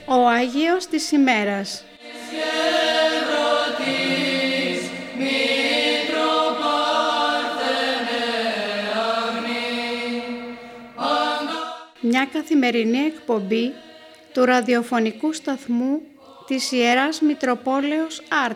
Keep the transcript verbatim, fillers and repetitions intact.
Ο Άγιος της ημέρας. Μια καθημερινή εκπομπή του ραδιοφωνικού σταθμού της Ιεράς Μητροπόλεως Άρτας.